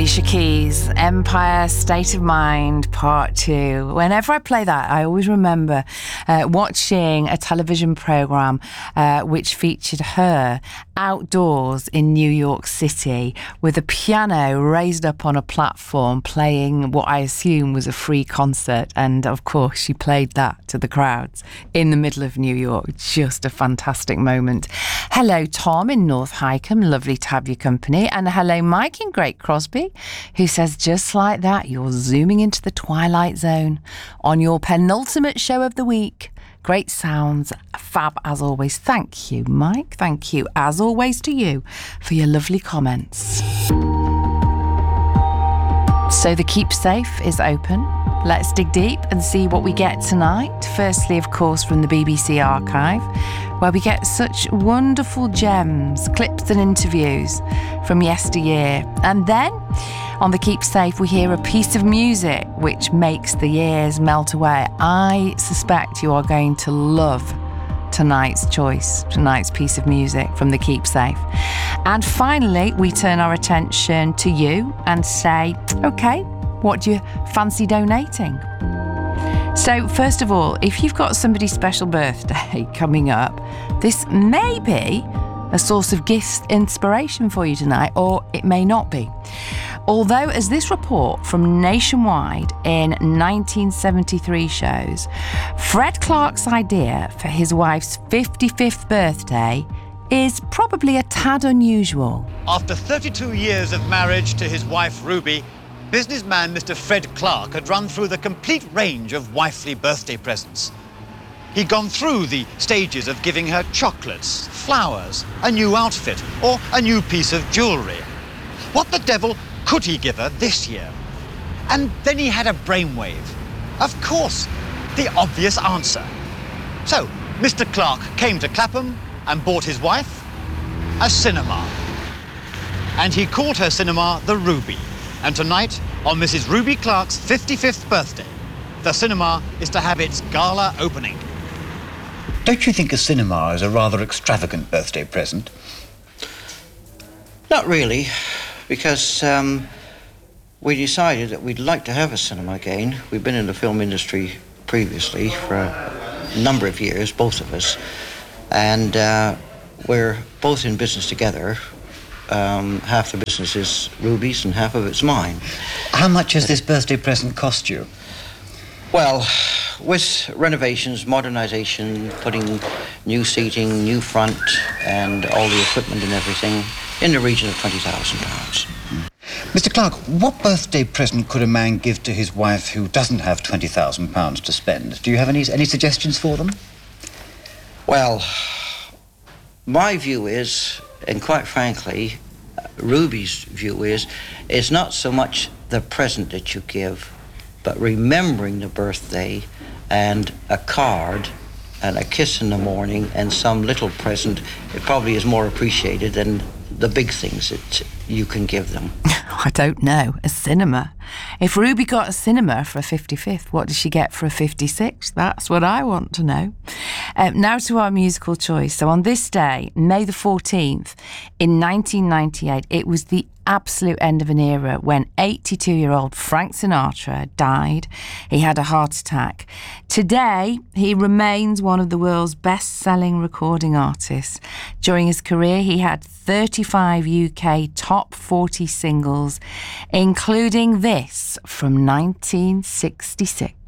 Alicia Keys, Empire State of Mind, Part 2. Whenever I play that, I always remember watching a television programme which featured her outdoors in New York City with a piano raised up on a platform playing what I assume was a free concert. And of course, she played that to the crowds in the middle of New York. Just a fantastic moment. Hello, Tom in North Highcombe. Lovely to have your company. And hello, Mike in Great Crosby, who says, just like that, you're zooming into the Twilight Zone on your penultimate show of the week. Great sounds, fab as always. Thank you, Mike. Thank you, as always, to you for your lovely comments. So the Keep Safe is open. Let's dig deep and see what we get tonight. Firstly, of course, from the BBC Archive, where we get such wonderful gems, clips and interviews from yesteryear. And then, on the Keep Safe, we hear a piece of music which makes the years melt away. I suspect you are going to love tonight's choice, tonight's piece of music from the Keep Safe. And finally, we turn our attention to you and say, okay, what do you fancy donating? So first of all, if you've got somebody's special birthday coming up, this may be a source of gift inspiration for you tonight, or it may not be. Although, as this report from Nationwide in 1973 shows, Fred Clarke's idea for his wife's 55th birthday is probably a tad unusual. After 32 years of marriage to his wife Ruby, businessman Mr. Fred Clarke had run through the complete range of wifely birthday presents. He'd gone through the stages of giving her chocolates, flowers, a new outfit, or a new piece of jewellery. What the devil could he give her this year? And then he had a brainwave. Of course, the obvious answer. So, Mr. Clarke came to Clapham and bought his wife a cinema. And he called her cinema the Ruby. And tonight, on Mrs. Ruby Clarke's 55th birthday, the cinema is to have its gala opening. Don't you think a cinema is a rather extravagant birthday present? Not really, because we decided that we'd like to have a cinema again. We've been in the film industry previously for a number of years, both of us, and we're both in business together. Half the business is Ruby's and half of it's mine. How much has this birthday present cost you? Well, with renovations, modernisation, putting new seating, new front, and all the equipment and everything, in the region of £20,000. Mr. Clarke, what birthday present could a man give to his wife who doesn't have £20,000 to spend? Do you have any suggestions for them? Well, my view is, and quite frankly, Ruby's view is, it's not so much the present that you give, but remembering the birthday and a card and a kiss in the morning and some little present, it probably is more appreciated than the big things that you can give them. I don't know. A cinema. If Ruby got a cinema for a 55th, what does she get for a 56th? That's what I want to know. Now to our musical choice. So on this day, May the 14th, in 1998, it was the absolute end of an era when 82-year-old Frank Sinatra died. He had a heart attack. Today, he remains one of the world's best-selling recording artists. During his career, he had 35 UK top 40 singles, including this from 1966.